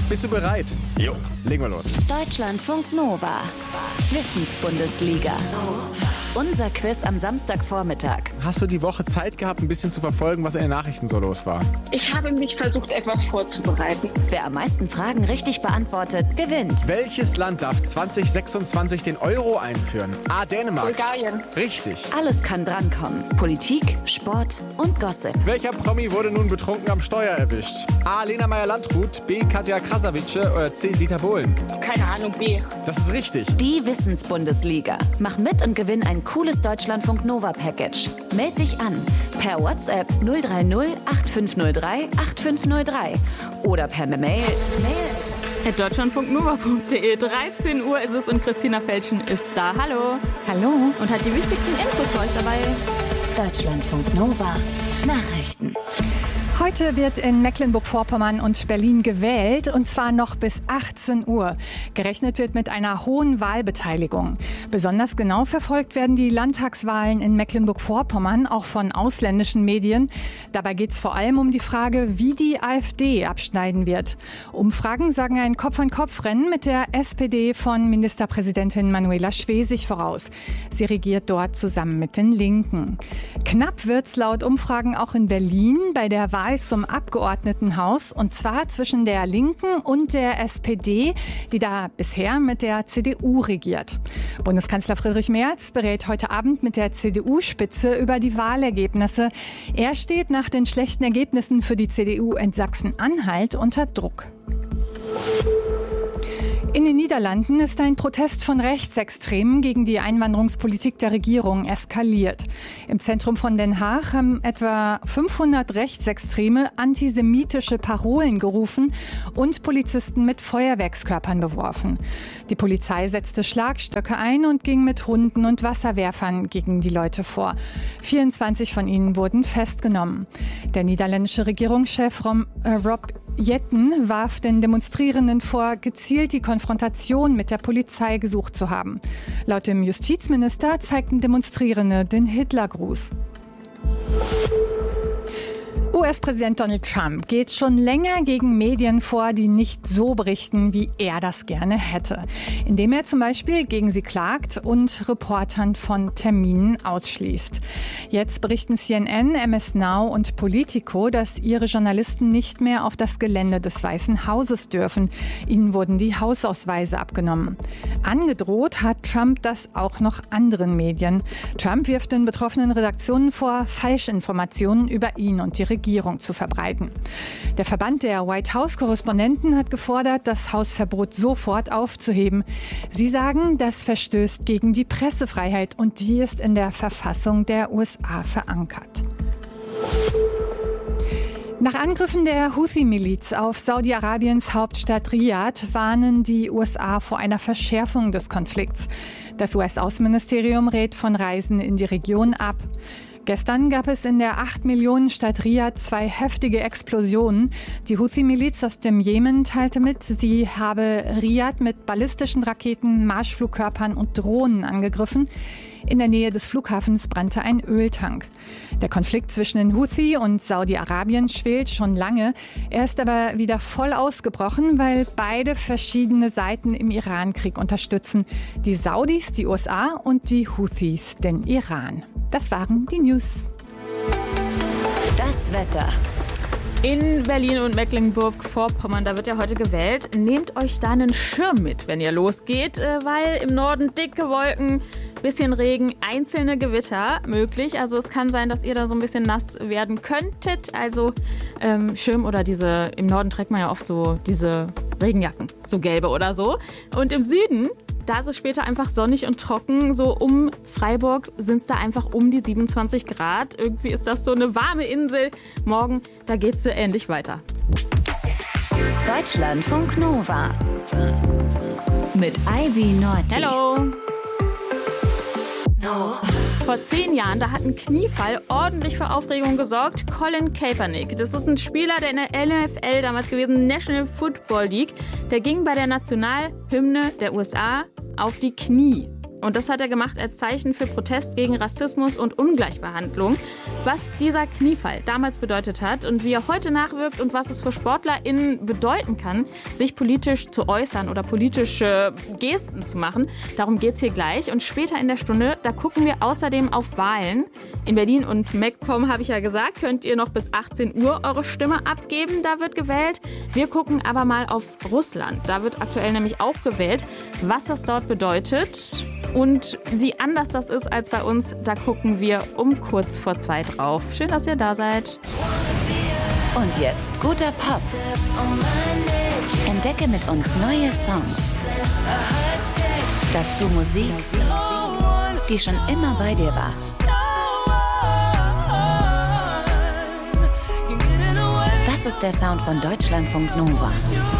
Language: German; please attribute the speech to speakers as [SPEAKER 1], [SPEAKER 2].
[SPEAKER 1] Bist du bereit?
[SPEAKER 2] Jo.
[SPEAKER 1] Legen wir los.
[SPEAKER 3] Deutschlandfunk Nova. Wissensbundesliga. Unser Quiz am Samstagvormittag.
[SPEAKER 1] Hast du die Woche Zeit gehabt, ein bisschen zu verfolgen, was in den Nachrichten so los war?
[SPEAKER 4] Ich habe mich versucht, etwas vorzubereiten.
[SPEAKER 3] Wer am meisten Fragen richtig beantwortet, gewinnt.
[SPEAKER 1] Welches Land darf 2026 den Euro einführen? A. Dänemark.
[SPEAKER 4] Bulgarien.
[SPEAKER 1] Richtig.
[SPEAKER 3] Alles kann drankommen. Politik, Sport und Gossip.
[SPEAKER 1] Welcher Promi wurde nun betrunken am Steuer erwischt? A. Lena Meyer-Landrut, B. Katja Krasavice oder C. Dieter Bohlen?
[SPEAKER 4] Keine Ahnung, B.
[SPEAKER 1] Das ist richtig.
[SPEAKER 3] Die Wissensbundesliga. Mach mit und gewinn ein cooles Deutschlandfunk Nova Package. Meld dich an per WhatsApp 030 8503 8503 oder per Mail.
[SPEAKER 5] @deutschlandfunknova.de. 13 Uhr ist es und Christina Felschen ist da. Hallo.
[SPEAKER 6] Hallo.
[SPEAKER 5] Und hat die wichtigsten Infos für euch dabei.
[SPEAKER 3] Deutschlandfunk Nova. Nachrichten.
[SPEAKER 6] Heute wird in Mecklenburg-Vorpommern und Berlin gewählt, und zwar noch bis 18 Uhr. Gerechnet wird mit einer hohen Wahlbeteiligung. Besonders genau verfolgt werden die Landtagswahlen in Mecklenburg-Vorpommern, auch von ausländischen Medien. Dabei geht es vor allem um die Frage, wie die AfD abschneiden wird. Umfragen sagen ein Kopf-an-Kopf-Rennen mit der SPD von Ministerpräsidentin Manuela Schwesig voraus. Sie regiert dort zusammen mit den Linken. Knapp wird's laut Umfragen auch in Berlin bei der Wahl zum Abgeordnetenhaus, und zwar zwischen der Linken und der SPD, die da bisher mit der CDU regiert. Bundeskanzler Friedrich Merz berät heute Abend mit der CDU-Spitze über die Wahlergebnisse. Er steht nach den schlechten Ergebnissen für die CDU in Sachsen-Anhalt unter Druck. In den Niederlanden ist ein Protest von Rechtsextremen gegen die Einwanderungspolitik der Regierung eskaliert. Im Zentrum von Den Haag haben etwa 500 Rechtsextreme antisemitische Parolen gerufen und Polizisten mit Feuerwerkskörpern beworfen. Die Polizei setzte Schlagstöcke ein und ging mit Hunden und Wasserwerfern gegen die Leute vor. 24 von ihnen wurden festgenommen. Der niederländische Regierungschef Rob Jetten warf den Demonstrierenden vor, gezielt die Konfrontation mit der Polizei gesucht zu haben. Laut dem Justizminister zeigten Demonstrierende den Hitlergruß. US-Präsident Donald Trump geht schon länger gegen Medien vor, die nicht so berichten, wie er das gerne hätte. Indem er zum Beispiel gegen sie klagt und Reportern von Terminen ausschließt. Jetzt berichten CNN, MS Now und Politico, dass ihre Journalisten nicht mehr auf das Gelände des Weißen Hauses dürfen. Ihnen wurden die Hausausweise abgenommen. Angedroht hat Trump das auch noch anderen Medien. Trump wirft den betroffenen Redaktionen vor, Falschinformationen über ihn und die Regierung zu verbreiten. Der Verband der White House-Korrespondenten hat gefordert, das Hausverbot sofort aufzuheben. Sie sagen, das verstößt gegen die Pressefreiheit, und die ist in der Verfassung der USA verankert. Nach Angriffen der Houthi-Miliz auf Saudi-Arabiens Hauptstadt Riad warnen die USA vor einer Verschärfung des Konflikts. Das US-Außenministerium rät von Reisen in die Region ab. Gestern gab es in der 8-Millionen-Stadt Riad 2 heftige Explosionen. Die Houthi-Miliz aus dem Jemen teilte mit, sie habe Riad mit ballistischen Raketen, Marschflugkörpern und Drohnen angegriffen. In der Nähe des Flughafens brannte ein Öltank. Der Konflikt zwischen den Houthi und Saudi-Arabien schwelt schon lange. Er ist aber wieder voll ausgebrochen, weil beide verschiedene Seiten im Iran-Krieg unterstützen. Die Saudis, die USA, und die Houthis, den Iran. Das waren die News.
[SPEAKER 3] Das Wetter.
[SPEAKER 5] In Berlin und Mecklenburg-Vorpommern, da wird ja heute gewählt. Nehmt euch da einen Schirm mit, wenn ihr losgeht, weil im Norden dicke Wolken, bisschen Regen, einzelne Gewitter möglich. Also es kann sein, dass ihr da so ein bisschen nass werden könntet. Also Schirm oder im Norden trägt man ja oft so diese Regenjacken, so gelbe oder so. Und im Süden, da ist es später einfach sonnig und trocken. So um Freiburg sind es da einfach um die 27 Grad. Irgendwie ist das so eine warme Insel. Morgen, da geht es ähnlich weiter.
[SPEAKER 3] Deutschlandfunk Nova. Mit Ivy Norti.
[SPEAKER 5] Hello. Vor 10 Jahren, da hat ein Kniefall ordentlich für Aufregung gesorgt. Colin Kaepernick, das ist ein Spieler, der in der NFL damals gewesen, National Football League, der ging bei der Nationalhymne der USA auf die Knie. Und das hat er gemacht als Zeichen für Protest gegen Rassismus und Ungleichbehandlung. Was dieser Kniefall damals bedeutet hat und wie er heute nachwirkt und was es für SportlerInnen bedeuten kann, sich politisch zu äußern oder politische Gesten zu machen, darum geht's hier gleich. Und später in der Stunde, da gucken wir außerdem auf Wahlen. In Berlin und MacPom, habe ich ja gesagt, könnt ihr noch bis 18 Uhr eure Stimme abgeben, da wird gewählt. Wir gucken aber mal auf Russland. Da wird aktuell nämlich auch gewählt. Was das dort bedeutet und wie anders das ist als bei uns, da gucken wir um kurz vor 2 drauf. Schön, dass ihr da seid.
[SPEAKER 3] Und jetzt guter Pop. Entdecke mit uns neue Songs. Dazu Musik, die schon immer bei dir war. Das ist der Sound von Deutschlandfunk Nova.